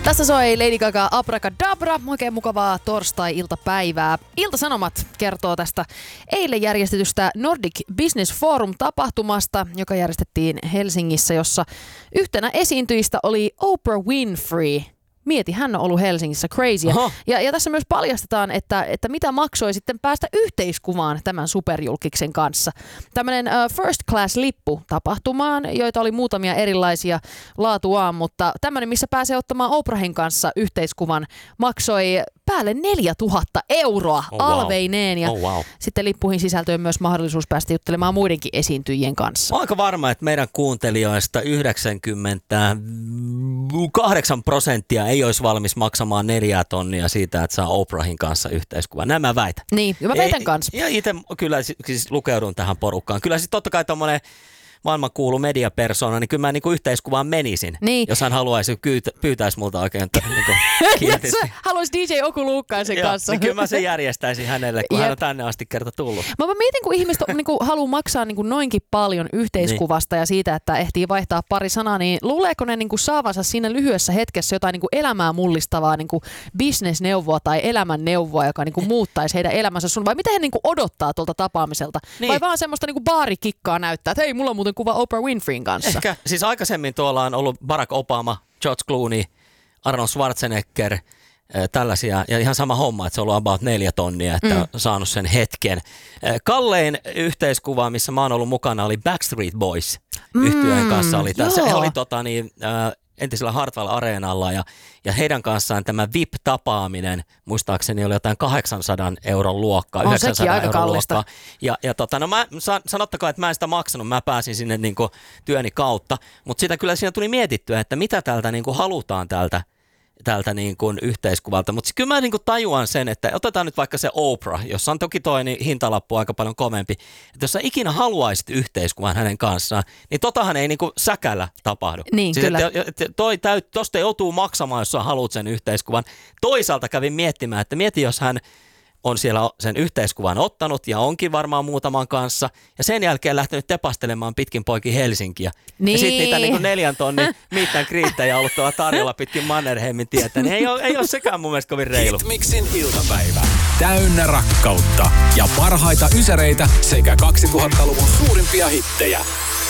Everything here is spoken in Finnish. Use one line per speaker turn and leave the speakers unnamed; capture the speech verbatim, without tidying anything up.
Tässä soi Lady Gaga Abracadabra. Oikein mukavaa torstai-iltapäivää. Ilta-Sanomat kertoo tästä eilen järjestetystä Nordic Business Forum-tapahtumasta, joka järjestettiin Helsingissä, jossa yhtenä esiintyjistä oli Oprah Winfrey. Mieti, hän on ollut Helsingissä, crazy. Ja, ja tässä myös paljastetaan, että, että mitä maksoi sitten päästä yhteiskuvaan tämän superjulkiksen kanssa. Tämmöinen uh, first class lippu tapahtumaan, joita oli muutamia erilaisia laatuaan, mutta tämmöinen, missä pääsee ottamaan Oprahin kanssa yhteiskuvan, maksoi päälle neljätuhatta euroa oh, wow. alveineen. Ja
oh, wow.
sitten lippuihin sisältyy myös mahdollisuus päästä juttelemaan muidenkin esiintyjien kanssa.
Olen aika varma, että meidän kuuntelijoista yhdeksänkymmentäkahdeksan prosenttia ei olisi valmis maksamaan neljää tonnia siitä, että saa Oprahin kanssa yhteiskuvan. Nämä väitän.
Niin, ja mä väitän kanssa.
Ja itse kyllä siis lukeudun tähän porukkaan. Kyllä siis totta kai tommonen maailman kuulu mediapersona, niin kyllä mä niinku yhteiskuvaan menisin, niin. Jos hän haluaisi kyytä, pyytäisi multa oikein, että niinku kieltisi.
Haluaisi D J Oku Luukkaisen kanssa.
Niin kyllä mä sen järjestäisin hänelle, kun Jep. hän on tänne asti kerta tullut.
Mä, mä mietin, kun ihmiset niinku haluaa maksaa niinku noinkin paljon yhteiskuvasta niin. Ja siitä, että ehtii vaihtaa pari sanaa, niin luuleeko ne niinku saavansa siinä lyhyessä hetkessä jotain niinku elämää mullistavaa niinku business-neuvoa tai elämänneuvoa, joka niinku muuttaisi heidän elämänsä sun, vai mitä he niinku odottaa tuolta tapaamiselta? Niin. Vai vaan semmoista niinku baarikikkaa näyttää, että hei, mulla on muuten kuva Oprah Winfreyn kanssa.
Ehkä, siis aikaisemmin tuolla on ollut Barack Obama, George Clooney, Arnold Schwarzenegger, äh, tällaisia, ja ihan sama homma, että se on ollut about neljä tonnia, että mm. on saanut sen hetken. Äh, kallein yhteiskuva, missä mä oon ollut mukana, oli Backstreet Boys mm, yhtyeen kanssa. Oli tää, se oli tota niin, äh, entisellä Hartwell-areenalla, ja, ja heidän kanssaan tämä V I P-tapaaminen, muistaakseni oli jotain kahdeksansadan euron luokkaa,
on
yhdeksänsadan
aika
euron
kallista.
luokkaa. Ja, ja tota, no mä, sanottakaa, että mä en sitä maksanut, mä pääsin sinne niinku työni kautta, mutta sitä kyllä siinä tuli mietittyä, että mitä tältä niinku halutaan tältä, tältä niin kuin yhteiskuvalta, mutta kyllä mä niin kuin tajuan sen, että otetaan nyt vaikka se Oprah, jossa on toki toi niin hintalappu aika paljon kovempi, että jos sä ikinä haluaisit yhteiskuvan hänen kanssaan, niin totahan ei niin kuin säkällä tapahdu.
Niin,
siis
kyllä.
Että, että toi täyt, tosta joutuu maksamaan, jos sä haluat sen yhteiskuvan. Toisaalta kävin miettimään, että mieti, jos hän on siellä sen yhteiskuvan ottanut ja onkin varmaan muutaman kanssa ja sen jälkeen lähtenyt tepastelemaan pitkin poikin Helsinkiä.
Niin.
Ja sitten niitä niin kuin neljän tonnin miittaan kriittäjä ollut tuolla tarjolla pitkin Mannerheimin tietä, niin ei ole, ei ole sekään mun mielestä kovin reilu.
Hitmixin iltapäivä. Täynnä rakkautta ja parhaita ysäreitä sekä kaksituhattaluvun suurimpia hittejä.